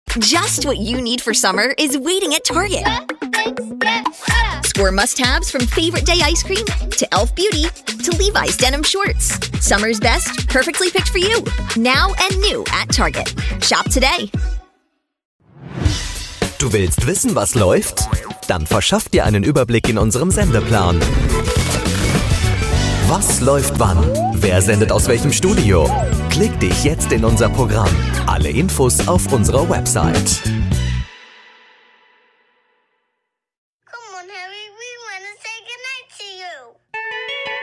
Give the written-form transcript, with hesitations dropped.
Just what you need for summer is waiting at Target. Score must-haves from Favorite Day ice cream to Elf Beauty to Levi's denim shorts. Summer's best, perfectly picked for you. Now and new at Target. Shop today. Du willst wissen, was läuft? Dann verschaff dir einen Überblick in unserem Sendeplan. Was läuft wann? Wer sendet aus welchem Studio? Klick dich jetzt in unser Programm. Alle Infos auf unserer Website.